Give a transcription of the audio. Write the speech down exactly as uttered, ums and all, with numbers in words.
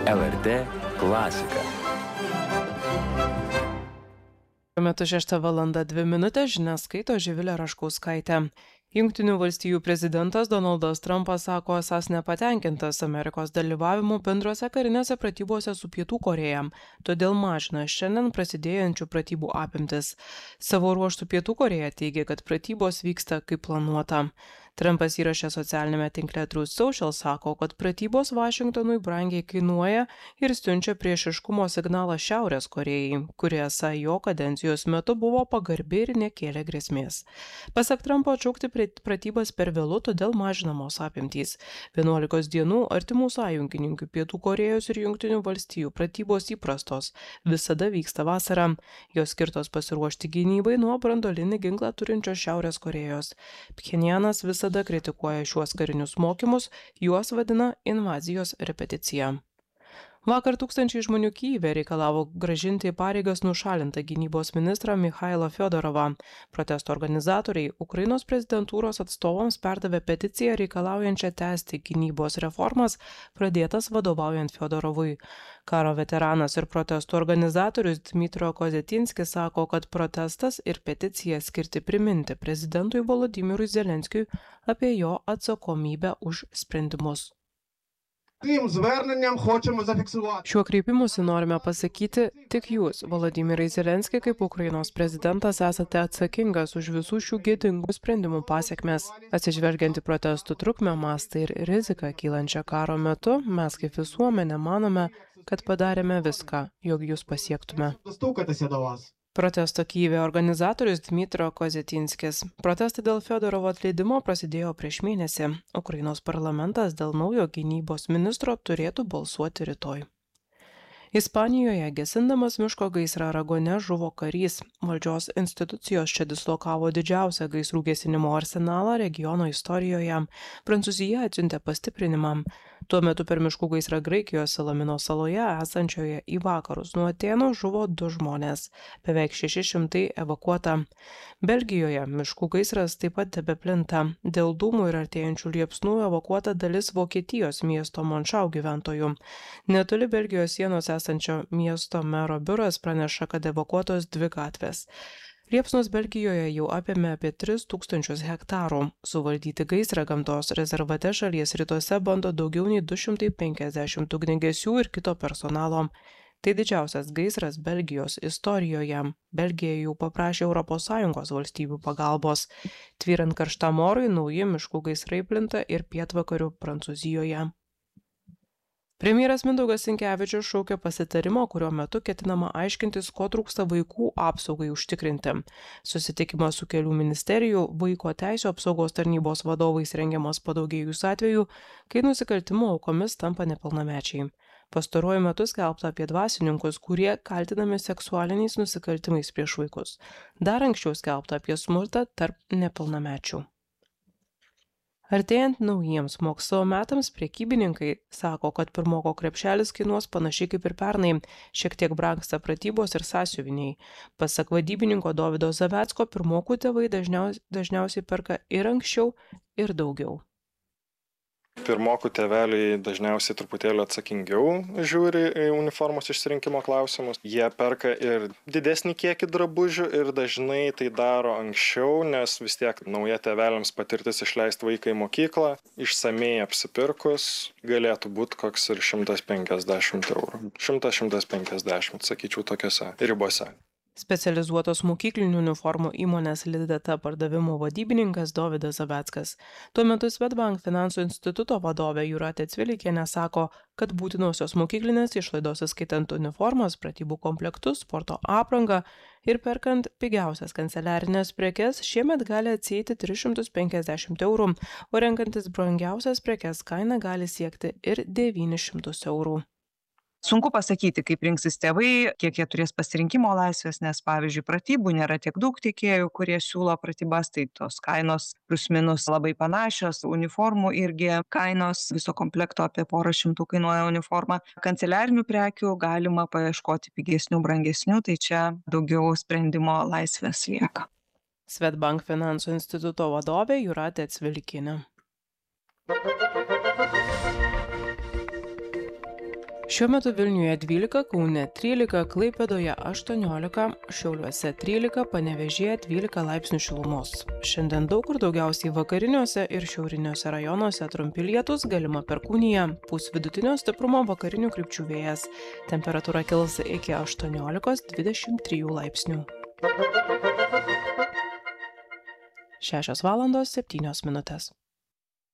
L R T klasika. Šiuo metu šešta valanda dvi minutės, žinias skaito Živilė Raškauskaitė. Jungtinių valstijų prezidentas Donaldas Trumpas sako esąs nepatenkintas Amerikos dalyvavimu bendrose karinėse pratybose su Pietų Korėja, todėl mažina šiandien prasidėjančių pratybų apimtis. Savo ruožtu Pietų Korėja teigia, kad pratybos vyksta kaip planuota. Trumpas įrašė socialinėme tinkle Truth Social sako, kad pratybos Vašingtonui brangiai kainuoja ir siunčia priešiškumo signalą Šiaurės Korėjai, kurie esą jo kadencijos metu buvo pagarbi ir nekėlė grėsmės. Pasak Trumpo, atšaukti pratybas per vėlu, todėl mažinamos apimtys. vienuolikos dienų artimų sąjungininkų Pietų Korėjos ir Jungtinių valstijų pratybos įprastos. Visada vyksta vasarą. Jos skirtos pasiruošti gynybai nuo branduolinį ginklą turinčios Šiaurės Korėjos. Pchenjanas visada kritikuoja šiuos karinius mokymus, juos vadina invazijos repeticija. Vakar tūkstančiai žmonių Kyjive reikalavo grąžinti į pareigas nušalintą gynybos ministrą Mikhailą Fiodorovą. Protesto organizatoriai Ukrainos prezidentūros atstovams perdavė peticiją reikalaujančią tęsti gynybos reformas, pradėtas vadovaujant Fiodorovui. Karo veteranas ir protestų organizatorius Dmitro Kozetinskis sako, kad protestas ir peticija skirti priminti prezidentui Volodymyrui Zelenskiui apie jo atsakomybę už sprendimus. Šiuo kreipimusi norime pasakyti, tik jūs, Volodymyrai Zelenskiai, kaip Ukrainos prezidentas, esate atsakingas už visų šių gėdingų sprendimų pasekmes. Atsižvelgiant į protestų trukmę, mastą ir riziką kylančią karo metu, mes kaip visuomenė manome, kad padarėme viską, jog jūs pasiektume. Protesto Kyjive organizatorius Dmitro Kozetinskis. Protestai dėl Fiodorovo atleidimo prasidėjo prieš mėnesį. Ukrainos parlamentas dėl naujo gynybos ministro turėtų balsuoti rytoj. Ispanijoje gesindamas miško gaisrą Aragone žuvo karys. Valdžios institucijos čia dislokavo didžiausią gaisrų gesinimo arsenalą regiono istorijoje. Prancūzija atsiuntė pastiprinimą. Tuo metu per miškų gaisrą Graikijos Salamino saloje esančioje į vakarus nuo Atėnų žuvo du žmonės. Beveik šeši šimtai evakuota. Belgijoje miškų gaisras taip pat tebeplinta. Dėl dūmų ir artėjančių liepsnų evakuota dalis Vokietijos miesto Monšau gyventojų. Netoli Belgijos sienos esančio miesto mero biuras praneša, kad evakuotos dvi gatvės. Liepsnos Belgijoje jau apėmė apie tris tūkstančius hektarų. Suvaldyti gaisrą gamtos rezervate šalies rytuose bando daugiau nei du šimtai penkiasdešimt ugniagesių ir kito personalo. Tai didžiausias gaisras Belgijos istorijoje. Belgija jau paprašė Europos Sąjungos valstybių pagalbos. Tvyrant karštam orui, nauji miškų gaisrai plinta ir pietvakarių Prancūzijoje. Premjeras Mindaugas Sinkevičius šaukia pasitarimo, kurio metu ketinama aiškintis, ko trūksta vaikų apsaugai užtikrinti. Susitikimas su kelių ministerijų, vaiko teisių apsaugos tarnybos vadovais rengiamas padaugėjus atveju, kai nusikaltimo aukomis tampa nepilnamečiai. Pastaruoju metu skelbta apie dvasininkus, kurie kaltinami seksualiniais nusikaltimais prieš vaikus. Dar anksčiau skelbta apie smurtą tarp nepilnamečių. Artėjant naujiems mokslo metams, prekybininkai sako, kad pirmoko krepšelis kainuos panašiai kaip ir pernai, šiek tiek brangsta pratybos ir sąsiuviniai. Pasak vadybininko Dovydo Zavecko, pirmokų tėvai dažniausiai, dažniausiai perka ir anksčiau, ir daugiau. Pirmokų tėveliai dažniausiai truputėlį atsakingiau žiūri į uniformos išsirinkimo klausimus. Jie perka ir didesnį kiekį drabužių ir dažnai tai daro anksčiau, nes vis tiek nauja tėveliams patirtis išleisti vaiką į mokyklą, išsamei apsipirkus, galėtų būti koks ir šimtas penkiasdešimt eurų. šimtas šimtas penkiasdešimt, sakyčiau, tokiose ribose. Specializuotos mokyklinių uniformų įmonės Lideta pardavimų vadybininkas Dovydas Zaveckas. Tuo metu Swedbank finansų instituto vadovė Jūratė Cvilikienė sako, kad būtinosios mokyklinės išlaidos įskaitant uniformas, pratybų komplektus, sporto aprangą ir perkant pigiausias kanceliarinės prekes šiemet gali atsieiti tris šimtus penkiasdešimt eurų, o renkantis brangiausias prekes kaina gali siekti ir devynis šimtus eurų. Sunku pasakyti, kaip rinksis tėvai, kiek jie turės pasirinkimo laisvės, nes, pavyzdžiui, pratybų nėra tiek daug tiekėjų, kurie siūlo pratybas, tai tos kainos plus minus labai panašios, uniformų irgi kainos viso komplekto apie porą šimtų kainuoja uniforma. Kanceliarinių prekių galima paieškoti pigesnių, brangesnių, tai čia daugiau sprendimo laisvės lieka. Swedbank finansų instituto vadovė Jūratė Cvilikienė. Šiuo metu Vilniuje dvylika, Kaune trylika, Klaipėdoje aštuoniolika, Šiauliuose trylika, Panevėžyje dvylika laipsnių šilumos. Šiandien daug kur daugiausiai vakariniuose ir šiauriniuose rajonuose trumpi lietūs, galima perkūnija, pūs vidutinio stiprumo vakarinių krypčių vėjas. Temperatūra kils iki aštuoniolikos dvidešimt trijų laipsnių. šešios valandos septynios minutės.